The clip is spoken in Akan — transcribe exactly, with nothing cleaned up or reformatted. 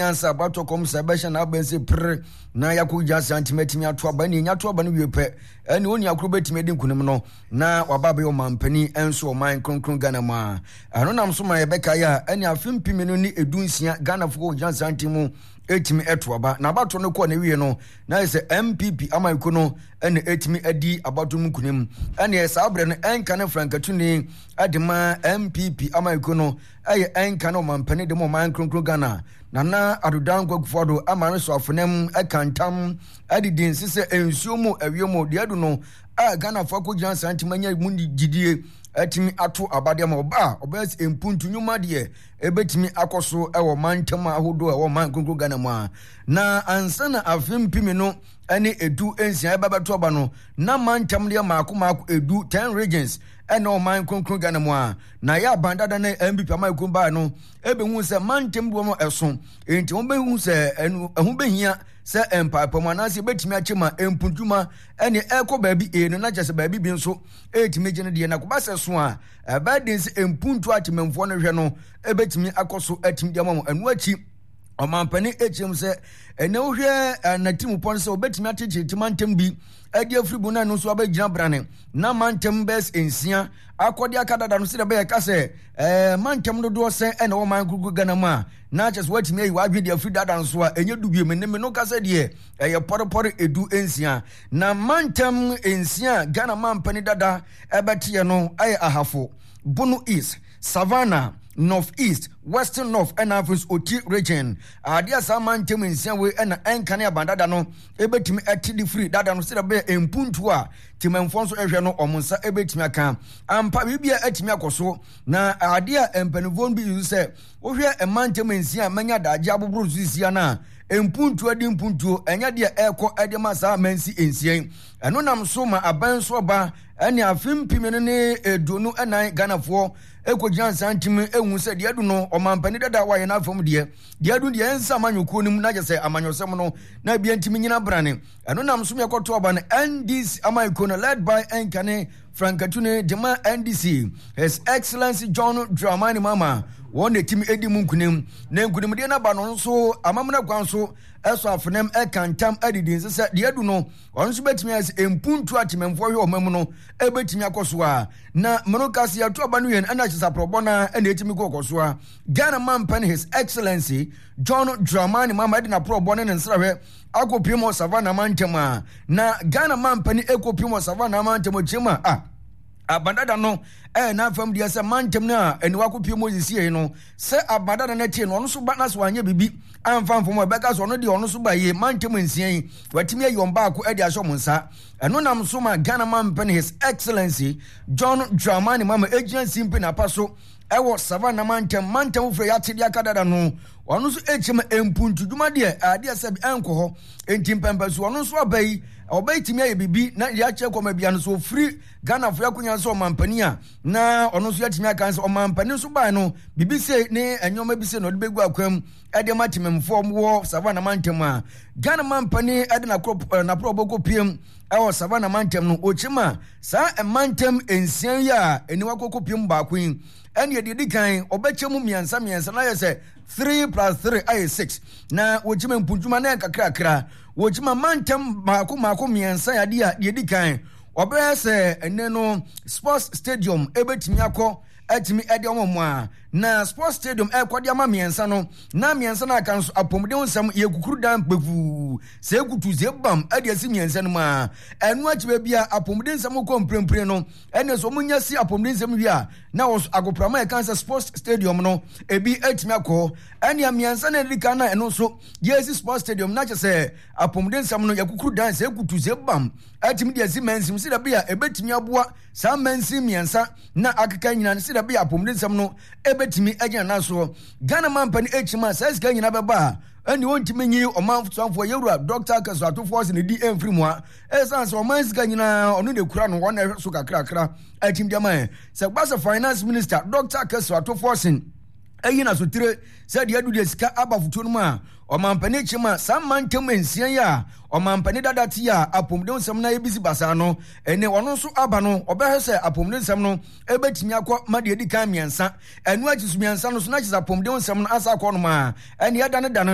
answer about to come celebration abense pre na yakuja santimetimi ato aba ni nya to aba no wiepe ene oni akrobetimi di nkunim no na wababa yo mampani enso o man kronkron Ghana ma ano nam so ma yebeka ya ene afempimi no ni edunsia Ghana fo jan santimu etimi eto aba na abato no ko na wie no na se M P P amanko no ene etimi adi abato mu nkunim ene esa abre no enka ne frankatuni adema M P P amanko no aye enka no mampani de mo man kronkron Ghana nana adudan kwakufodo amane so afonem akantam adidin sise ensuomu awiomu de adu no a Ghana fo ko jan santimanya mundi gidie atimi ato abade ma oba obes empuntu nyuma de ebetimi akoso ewo mantam ahodo ewo man konkro Ghana ma na ansana afempimi no ene edu ensia ebabeto oba no na mantam de maako maako edu ten regions ene o man konkro Ghana ma na ya bandada na M P P amaiko ba no ebe hu se mantam do mo eso enti won be hu se ehu behia se empapa mo na se betimi achema empuntuma ene eko baabi e no na jese baabi bi nso etimi gene de na ko ba se so a abadin se empuntu atememfo no hwe no ebetimi akoso atim de mo anu achi omampani echem se ene ohwe anatim pon se obetimi ateche timantem bi adi afribu na no so abagina brane na mantem bes ensia akodi akadada no se de be ka se eh mantem do do se ene wo man gugu Ghana ma na just watimi ayi wadwe de afridu dada so a enye dubie me me no ka se de eh porpor edu ensia na mantem ensia Ghana mampani dada ebetiye no ayi ahafo Bono East, Savannah, North East, Western North and Africa's Oti region. Adia Saman Tim in Siawe and Ankane Bandadano, ebetimi atidi free, dada no sida be empuntua, Timenfonso Eviano or Monsa ebetimiaka. And Pabibia etimiakoso, na Adia and Penivon be you say, oh, here a man Tim in Sia, Mania da Jabu Bruziana. Empuntu adi mpuntu enya dia eko edema sa mensi ensien eno nam so ma abanso ba ene afempime ne edonu enan Ghanafo ekogian santim ehun se de adu no omampani dada wa ye na afom de de adu de ensa manyoko nim na jese amanyosem no na bia ntimi nyina brane eno nam so me koto ba ne N D C amayko no led by Enkane Frankatune Dema N D C His Excellency John Dramani Mama won the team edi munkunim na nkunim de na ba no so amamna kwan so eso afnem e kantam adidin se de adu no on so betimi as empuntu atememfo hwe omam no e betimi akoso a na monokase ya to ba no yen ana chisa probona e na etimi kokoso a Ghana Mampan His Excellency John Dramani Mama de na probona ne nsrahwe akopimo Savannah Mantema na Ghana Mampan ekopimo Savannah Mantema chema ah abandada no eh na fam dia se mantem na eni wakopie Moses ye no se abandada na tie no ono so ba na so anya bibi amfamfo mo beka so ono de ono so ba ye mantem nsian watimi ayom ba ko e de aso monsa eno nam so ma Ghana Mampan His Excellency John Dramani Mama ejian simpe na paso ewo Savannah mantem mantem fre ya tedi akadada no ono so echema empuntu duma de ade se bi enko ho entimpempa so ono so abai obetimi aye bibi na ya che koma bia no so free Ghana fo yakunya so mampania na ono so yatimi aka so mampani so ba no bibi se ne anyoma bi se no de begu akwam ede matimemfo mo Savannah mantem a Ghana Mampani ede na crop na proboko piem ewo Savannah mantem no ochima sa mantem ensian ya eni wakoko piem ba kwin ene ye di kan obechemu miansa miansa na yese three plus three aye six na ochima mpunjuma na kakra kra ochima mantem mako mako miansa ya dia ye di kan obese ene no sports stadium ebetimi akọ atimi ede omomo a na sports stadium e kwade ama miensa no na miensa na kan so apomde nsam ye kukuru dan pevu se kutu ze bam ade asi miensa no ma enu achiba bia apomde nsam ko mprempre no ene so munya si apomde nsam wi a na wo agoprama e kan sports stadium no ebi atimi akọ ene miensa na dika na eno so ye si sports stadium na chese apomde nsam no ye kukuru dan se kutu ze bam atimi de asi mensim si da bia ebetimi aboa sa mensim miensa na akeka nyina si da bia apomde nsam no betimi agya na so Ghana Mampani echima says ga nyina beba ani wontimi nyi omanfo yewura Doctor Kaswato Force ne di emfrimu a essence omans ga nyina onu de kura no wona so kakra kra atim de man se gbasa finance minister Doctor Kaswato Force ayina so tire se de adu de sika abafuto no ma omampani chima samantem ensian ya omampani dadati ya apomde nsem na ebisi basa no ene wono so aba no obehese apomde nsem no ebetimi akọ made edi kan miensa enu achisu miensa no so na chisa apomde nsem no asa akọ no ma ene ya dane dane